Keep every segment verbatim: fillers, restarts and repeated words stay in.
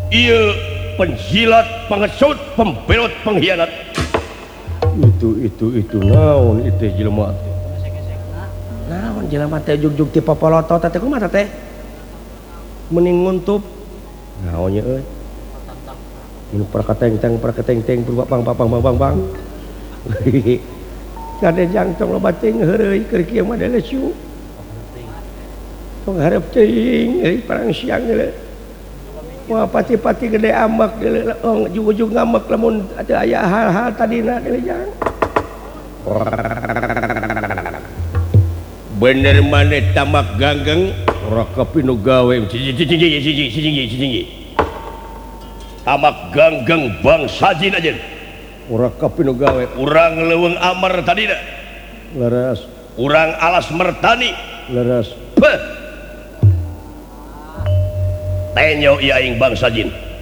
Iya penjilat, pengesut, pembelot, pengkhianat. Itu itu itu naon itu jelema teh. Naon jelema teh jugjug ti popoloto teh kumaha teh? Mending nguntup. Naon nya euy? Ini prakateng-teng prakateng-teng bang bang bang bang bang. Kade jangtong loba teuing heureuy keur kieu mah da lesu. Tong hareup teuing euy parang siang geuleuh. Wah pati-pati gede amak oh, ujung-ujung ngamak lamun ada aya hal-hal tadina jang. Bener maneh tamak ganggeng ora kapinu gawe tamak ganggeng Bang Sajin aja ora kapinu gawe urang leuweung amar tadina leres urang alas mertani leres beh tenyo ieu aing Bang Sajin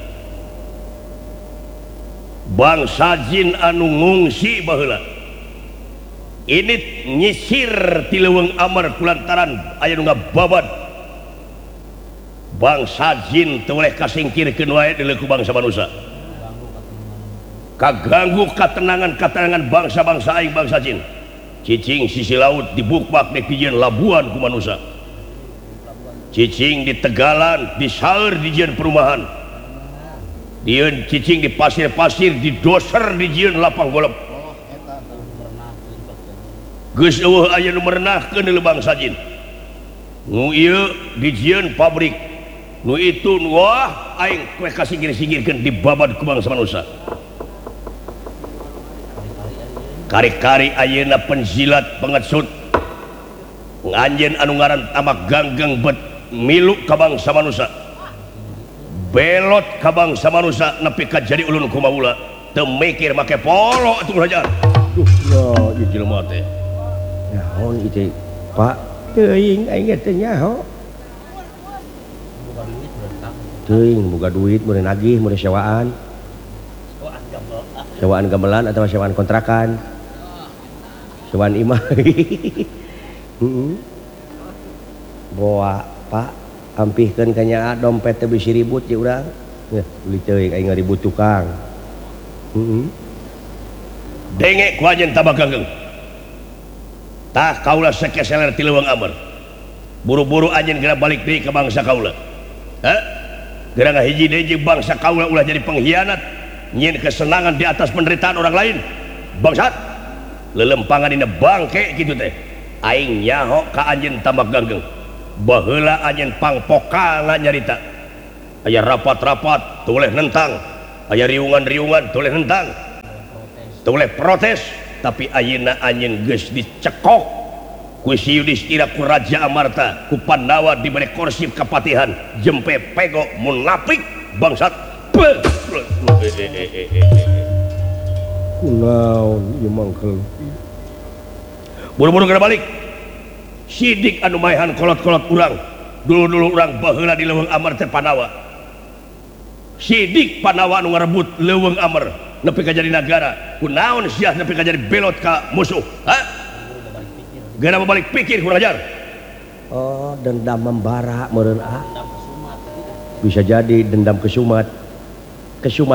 Bang Sajin anu ngungsi baheula ini nyisir ti leuweung amar kulantaran aya nu ngababad Bang Sajin teu boleh kasingkirkeun wae deuleu ku bangsa manusia kaganggu katenangan katenangan bangsa-bangsa aing Bang Sajin cicing sisi laut dibukbak dek dijieun labuan ku manusia cicing di Tegalan, di Saur, di jieun perumahan. Dieun cicing di pasir-pasir, di doser, di jieun lapang golep. Geus eueuh aya nu merenahkeun deuleu Bang Sajin. Nu ieu di jieun pabrik. Nu itu nu wah aing koe kasingkir-singkirkeun dibabad ku bangsa manusia. Kari-kari ayeuna penjilat pengesut. Nganjeun anu ngaran tamak ganggeng bet milu ka bangsa manusia belot ka bangsa manusia nepi ka jadi ulun kumaula teu mikir make polo atuh raja duh ya ieu jelema teh naon ieu Pak teuing aing teh nyaho teuing boga duit mun nagih mun sewaan sewaan gamelan atau sewaan kontrakan sewaan imah heeh bawa Pak ampihkeun ka nya dompet teh bisi ribut jeung urang ya beli teuing aing ngaribut tukang heeh denge ku ajeun tabak ganggeng tah kaula sekeseler ti leuweung amar buru-buru ajeun geura balik deui ka bangsa kaula heh geura ngahiji deui jeung bangsa kaula ulah jadi pengkhianat nyieun kesenangan di atas penderitaan orang lain bangsat lelempangan dina bangke kitu teh aing nyaho ka anjeun tabak ganggeng baheula anjeun pangpokana nyarita aya rapat-rapat teu boleh nentang aya riungan-riungan teu boleh nentang teu boleh protes tapi ayeuna anjeun geus dicekok ku si Yudhistira ku Raja Amarta ku Pandawa diberi kursi kapatihan jempe pego munafik bangsat kunaon ieu mangkel buru-buru geura balik sidik anu maehan kolot-kolot urang dulu-dulu urang baheula di leuweung amar teh Panawa sidik Panawa anu ngarebut leuweung amar nepi ka jadi nagara kunaon sia nepi ka jadi belot ka musuh ha geura balik pikir kurang ajar oh dendam membara meureun ah bisa jadi dendam kesumat kesumat